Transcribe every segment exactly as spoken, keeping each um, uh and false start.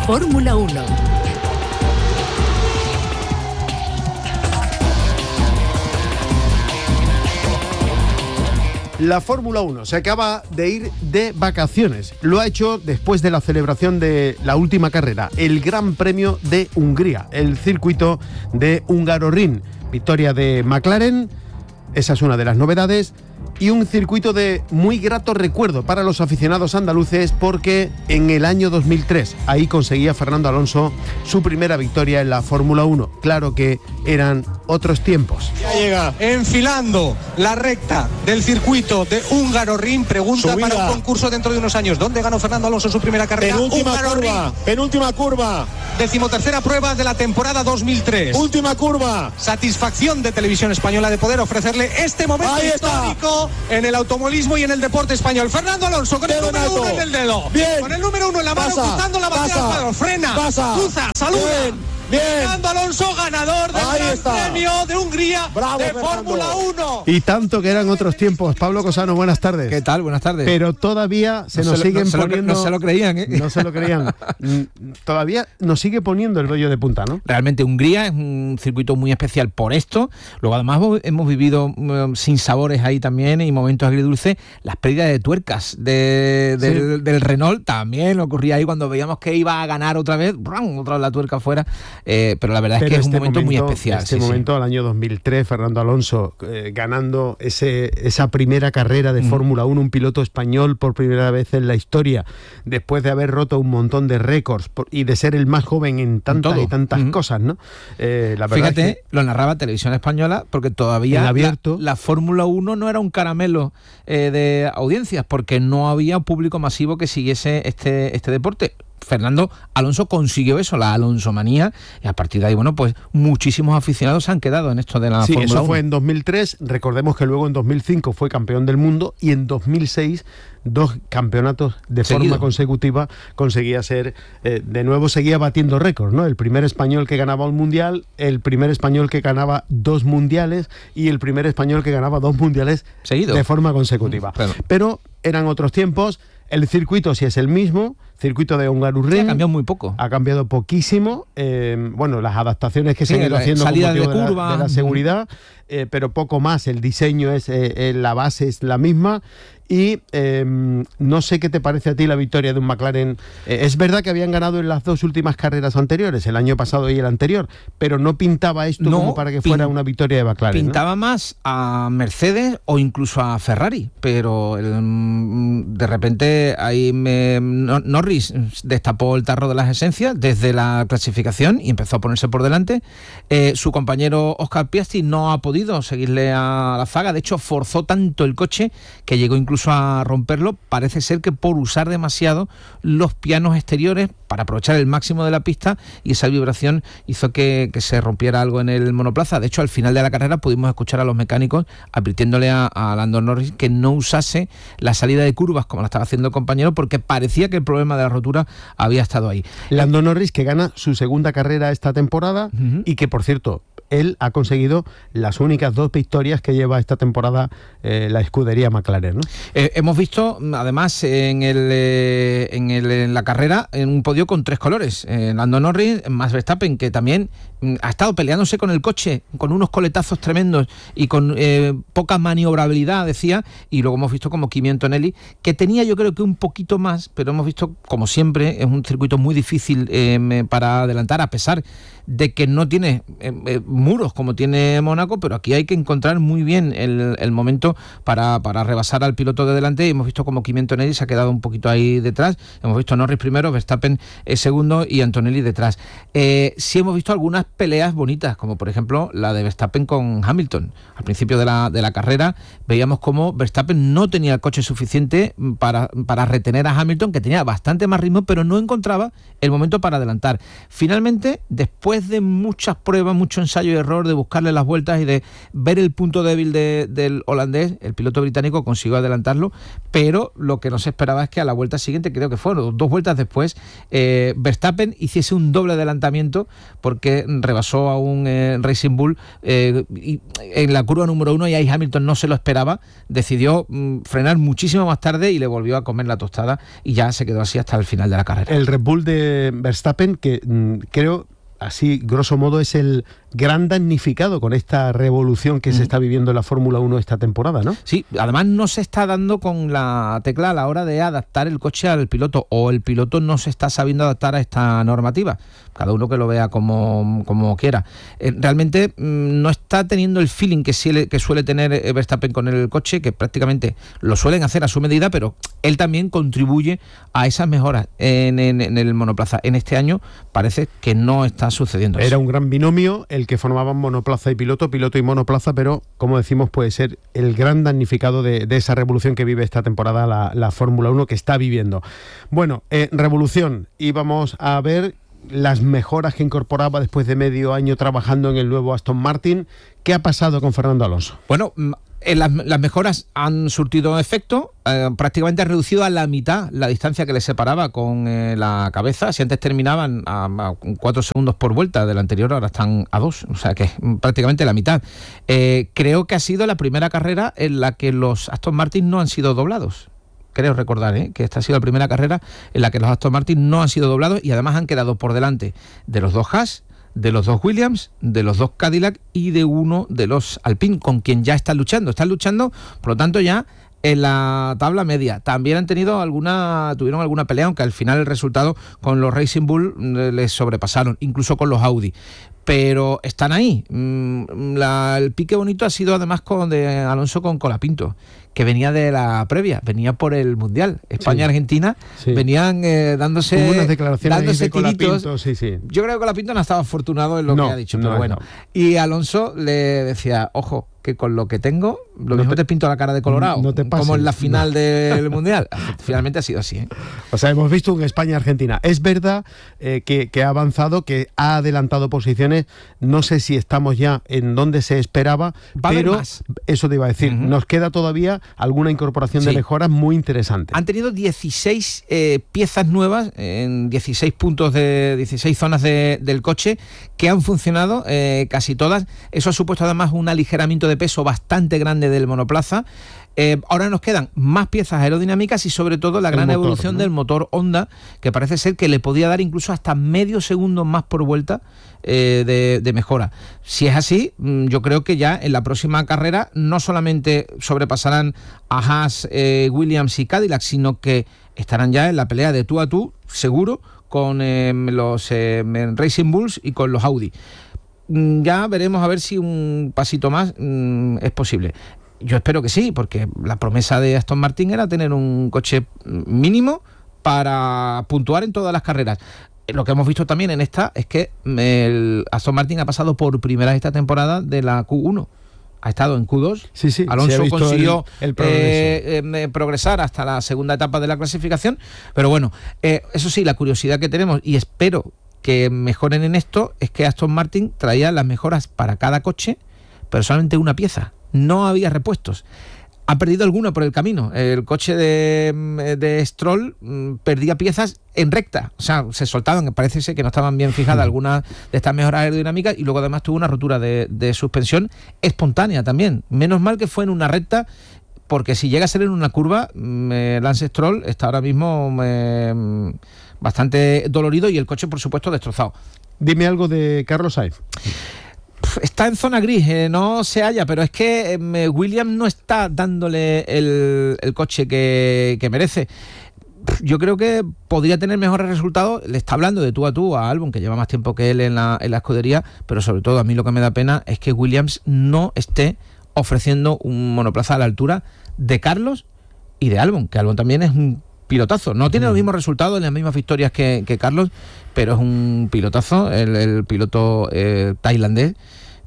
Fórmula uno. La Fórmula uno se acaba de ir de vacaciones. Lo ha hecho después de la celebración de la última carrera, el Gran Premio de Hungría, el circuito de Hungaroring. Victoria de McLaren, esa es una de las novedades. Y un circuito de muy grato recuerdo para los aficionados andaluces, porque en el año dos mil tres ahí conseguía Fernando Alonso su primera victoria en la Fórmula uno. Claro que eran otros tiempos. Ya llega enfilando la recta del circuito de Hungaroring. Pregunta Subida. Para un concurso dentro de unos años. ¿Dónde ganó Fernando Alonso su primera carrera? Penúltima curva, penúltima curva. Decimotercera prueba de la temporada dos mil tres. Última curva. Satisfacción de Televisión Española de poder ofrecerle este momento Ahí histórico está. En el automovilismo y en el deporte español. Fernando Alonso con dedo el número uno en el dedo. Bien. Con el número uno en la mano, cruzando la bandera al cuadro. Frena, pasa. cruza, saluda. Bien. Bien. Fernando Alonso, ganador del Ahí Gran está. Premio de Hungría. Bravo, de Fernando. Fórmula uno. Y tanto que eran otros tiempos. Pablo Cosano, buenas tardes. ¿Qué tal? Buenas tardes. Pero todavía se no nos se siguen lo, no se poniendo... Lo, no se lo creían, ¿eh? No se lo creían. Todavía nos sigue poniendo el vello de punta, ¿no? Realmente Hungría es un circuito muy especial por esto. Luego además hemos vivido um, sin sabores ahí también y momentos agridulces. Las pérdidas de tuercas de, de, sí. del, del Renault también ocurría ahí cuando veíamos que iba a ganar otra vez. ¡Brum! Otra vez la tuerca afuera. Eh, pero la verdad Pero es que este es un momento, momento muy especial. Este sí, momento, sí. al año dos mil tres, Fernando Alonso eh, ganando ese, esa primera carrera de mm. Fórmula uno, un piloto español por primera vez en la historia, después de haber roto un montón de récords por, y de ser el más joven en tantas y tantas mm. cosas, ¿no? Eh, la verdad Fíjate, es que lo narraba Televisión Española, porque todavía abierto, la, la Fórmula uno no era un caramelo eh, de audiencias, porque no había un público masivo que siguiese este, este deporte. Fernando Alonso consiguió eso, la Alonsomanía, y a partir de ahí, bueno, pues muchísimos aficionados se han quedado en esto de la sí, Fórmula eso uno. Fue en dos mil tres, recordemos que luego en dos mil cinco fue campeón del mundo y en dos mil seis dos campeonatos de Seguido. forma consecutiva conseguía ser, eh, de nuevo seguía batiendo récords, ¿no? El primer español que ganaba un mundial, el primer español que ganaba dos mundiales y el primer español que ganaba dos mundiales Seguido. de forma consecutiva. Pero, Pero eran otros tiempos. El circuito sí es el mismo, circuito de Hungaroring. Ha cambiado muy poco. Ha cambiado poquísimo. Eh, bueno, las adaptaciones que sí, se han ido haciendo con motivo de, de, curva. la, de la seguridad, eh, pero poco más. El diseño es, eh, eh, la base es la misma. Y eh, no sé qué te parece a ti la victoria de un McLaren. Eh, es verdad que habían ganado en las dos últimas carreras anteriores, el año pasado y el anterior, pero no pintaba esto no, como para que fuera una victoria de McLaren. Pintaba ¿no? más a Mercedes o incluso a Ferrari, pero el, de repente ahí me, Norris destapó el tarro de las esencias desde la clasificación y empezó a ponerse por delante. Eh, su compañero Oscar Piastri no ha podido seguirle a la zaga, de hecho forzó tanto el coche que llegó incluso incluso a romperlo, parece ser que por usar demasiado los pianos exteriores para aprovechar el máximo de la pista, y esa vibración hizo que, que se rompiera algo en el monoplaza. De hecho, al final de la carrera pudimos escuchar a los mecánicos advirtiéndole a, a Lando Norris que no usase la salida de curvas como la estaba haciendo el compañero, porque parecía que el problema de la rotura había estado ahí. Lando Norris, que gana su segunda carrera esta temporada, uh-huh. y que, por cierto, él ha conseguido las únicas dos victorias que lleva esta temporada eh, la escudería McLaren, ¿no? Eh, hemos visto, además, en, el, eh, en, el, en la carrera, en un podio con tres colores. Eh, Lando Norris, Max Verstappen, que también mm, ha estado peleándose con el coche, con unos coletazos tremendos y con eh, poca maniobrabilidad, decía, y luego hemos visto como Kimi Antonelli, que tenía yo creo que un poquito más, pero hemos visto, como siempre, es un circuito muy difícil eh, para adelantar, a pesar de que no tiene eh, eh, muros como tiene Mónaco, pero aquí hay que encontrar muy bien el, el momento para, para rebasar al piloto de delante, y hemos visto como Kimi Antonelli se ha quedado un poquito ahí detrás. Hemos visto Norris primero, Verstappen eh, segundo y Antonelli detrás. Eh, sí hemos visto algunas peleas bonitas, como por ejemplo la de Verstappen con Hamilton. Al principio de la, de la carrera veíamos como Verstappen no tenía el coche suficiente para, para retener a Hamilton, que tenía bastante más ritmo, pero no encontraba el momento para adelantar. Finalmente, después de muchas pruebas, mucho ensayo, ensayo y error, de buscarle las vueltas y de ver el punto débil de, del holandés. El piloto británico consiguió adelantarlo, pero lo que no se esperaba es que a la vuelta siguiente, creo que fueron dos vueltas después, eh, Verstappen hiciese un doble adelantamiento porque rebasó a un eh, Racing Bull eh, y en la curva número uno, y ahí Hamilton no se lo esperaba, decidió mm, frenar muchísimo más tarde y le volvió a comer la tostada y ya se quedó así hasta el final de la carrera. El Red Bull de Verstappen, que mm, creo, así grosso modo, es el gran damnificado con esta revolución que mm. se está viviendo en la Fórmula uno esta temporada, ¿no? Sí, además no se está dando con la tecla a la hora de adaptar el coche al piloto, o el piloto no se está sabiendo adaptar a esta normativa. Cada uno que lo vea como, como quiera. Eh, realmente mmm, no está teniendo el feeling que, suele, que suele tener Verstappen con el coche, que prácticamente lo suelen hacer a su medida, pero él también contribuye a esas mejoras en, en, en el monoplaza. En este año parece que no está sucediendo eso. Era un gran binomio el que formaban monoplaza y piloto, piloto y monoplaza, pero como decimos puede ser el gran damnificado de, de esa revolución que vive esta temporada la, la Fórmula uno, que está viviendo. Bueno, eh, revolución, y vamos a ver las mejoras que incorporaba después de medio año trabajando en el nuevo Aston Martin. ¿Qué ha pasado con Fernando Alonso? Bueno, eh, las, las mejoras han surtido efecto, eh, prácticamente ha reducido a la mitad la distancia que le separaba con eh, la cabeza. Si antes terminaban a, a cuatro segundos por vuelta del anterior, ahora están a dos, o sea que es prácticamente la mitad. Eh, creo que ha sido la primera carrera en la que los Aston Martin no han sido doblados. Creo recordar ¿eh? que esta ha sido la primera carrera en la que los Aston Martin no han sido doblados y además han quedado por delante de los dos Haas, de los dos Williams, de los dos Cadillac y de uno de los Alpine, con quien ya están luchando. Están luchando, por lo tanto, ya en la tabla media. También han tenido alguna, tuvieron alguna pelea, aunque al final el resultado con los Racing Bull les sobrepasaron, incluso con los Audi. Pero están ahí. La, el pique bonito ha sido además con de Alonso con Colapinto, que venía de la previa, venía por el Mundial. España-Argentina sí, sí. venían eh, dándose, Hubo unas declaraciones dándose de tiritos. Colapinto, sí, sí. Yo creo que Colapinto no estaba afortunado en lo no, que ha dicho, pero no, bueno. No. Y Alonso le decía, ojo, que con lo que tengo, lo no mismo te, te pinto la cara de colorado, no te pases, como en la final no. del Mundial. Finalmente ha sido así, ¿eh? O sea, hemos visto un España-Argentina. Es verdad eh, que, que ha avanzado, que ha adelantado posiciones. No sé si estamos ya en donde se esperaba, Va pero más. Eso te iba a decir. Uh-huh. Nos queda todavía alguna incorporación sí. de mejoras muy interesante. Han tenido dieciséis eh, piezas nuevas en dieciséis puntos de dieciséis zonas de, del coche que han funcionado eh, casi todas. Eso ha supuesto además un aligeramiento de peso bastante grande del monoplaza. Eh, ahora nos quedan más piezas aerodinámicas y sobre todo la gran motor, evolución ¿no? del motor Honda, que parece ser que le podía dar incluso hasta medio segundo más por vuelta eh, de, de mejora. Si es así, yo creo que ya en la próxima carrera no solamente sobrepasarán a Haas, eh, Williams y Cadillac, sino que estarán ya en la pelea de tú a tú, seguro, con eh, los eh, Racing Bulls y con los Audi. Ya veremos a ver si un pasito más mm, es posible. Yo espero que sí, porque la promesa de Aston Martin era tener un coche mínimo para puntuar en todas las carreras. Lo que hemos visto también en esta es que el Aston Martin ha pasado por primera vez esta temporada de la Q uno. Ha estado en Q dos. Sí, sí, Alonso consiguió el, el eh, eh, progresar hasta la segunda etapa de la clasificación. Pero bueno, eh, eso sí, la curiosidad que tenemos, y espero que mejoren en esto, es que Aston Martin traía las mejoras para cada coche, pero solamente una pieza. No había repuestos. Ha perdido alguna por el camino. El coche de, de Stroll mmm, perdía piezas en recta. O sea, se soltaban, parece ser que no estaban bien fijadas algunas de estas mejoras aerodinámicas, y luego además tuvo una rotura de, de suspensión espontánea también. Menos mal que fue en una recta, porque si llega a ser en una curva, mmm, Lance Stroll está ahora mismo mmm, bastante dolorido y el coche, por supuesto, destrozado. Dime algo de Carlos Sainz. Está en zona gris, eh, no se halla, pero es que eh, Williams no está dándole el, el coche que, que merece. Yo creo que podría tener mejores resultados. Le está hablando de tú a tú a Albon, que lleva más tiempo que él en la, en la escudería, pero sobre todo a mí lo que me da pena es que Williams no esté ofreciendo un monoplaza a la altura de Carlos y de Albon, que Albon también es un pilotazo. No tiene los mismos resultados, las mismas victorias que, que Carlos, pero es un pilotazo, el, el piloto eh, tailandés.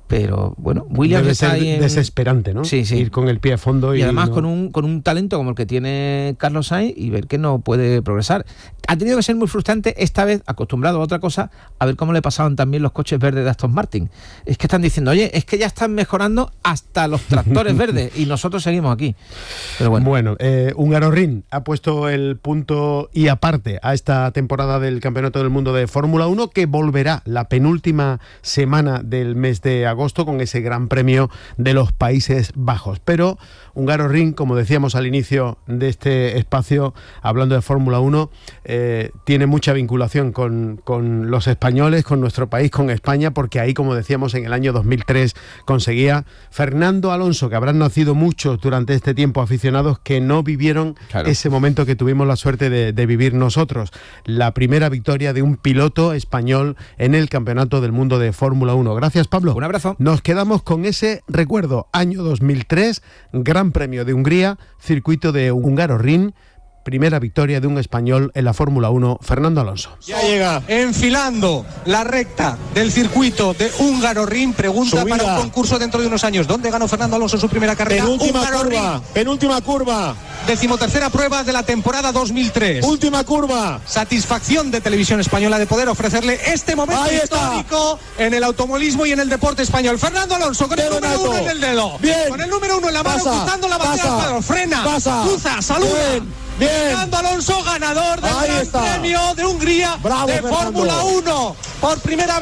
Pero bueno, Williams Debe está ser ahí en... desesperante, ¿no? Sí, sí. Ir con el pie a fondo y, y además no... con un con un talento como el que tiene Carlos Sainz y ver que no puede progresar. Ha tenido que ser muy frustrante esta vez, acostumbrado a otra cosa, a ver cómo le pasaban también los coches verdes de Aston Martin. Es que están diciendo, oye, es que ya están mejorando hasta los tractores verdes y nosotros seguimos aquí. Pero bueno, bueno eh, Hungaroring ha puesto el punto y aparte a esta temporada del Campeonato del Mundo de Fórmula uno, que volverá la penúltima semana del mes de agosto con ese Gran Premio de los Países Bajos. Pero Hungaroring, como decíamos al inicio de este espacio, hablando de Fórmula uno, eh, tiene mucha vinculación con, con los españoles, con nuestro país, con España, porque ahí, como decíamos, en el año dos mil tres conseguía Fernando Alonso, que habrán nacido muchos durante este tiempo aficionados que no vivieron claro. ese momento que tuvimos la suerte de, de vivir nosotros, la primera victoria de un piloto español en el Campeonato del Mundo de Fórmula uno. Gracias, Pablo. Un abrazo. Nos quedamos con ese recuerdo, año dos mil tres, Gran Premio de Hungría, circuito de Hungaroring, primera victoria de un español en la Fórmula uno, Fernando Alonso. Ya llega enfilando la recta del circuito de Hungaroring. Pregunta Subida. Para un concurso dentro de unos años. ¿Dónde ganó Fernando Alonso su primera carrera? Penúltima Hungaroring. curva, penúltima curva. Decimotercera prueba de la temporada dos mil tres. Última curva. Satisfacción de Televisión Española de poder ofrecerle este momento Ahí está. histórico en el automovilismo y en el deporte español. Fernando Alonso con el Dedo número en alto. uno en el dedo. Bien. Con el número uno en la mano, Pasa. cruzando la bandera Pasa. al cuadro. Frena, Pasa. cruza, saluda. Bien. Bien. Fernando Alonso, ganador del Ahí Gran está. Premio de Hungría Bravo, de Fernando. Fórmula uno. Por primera vez.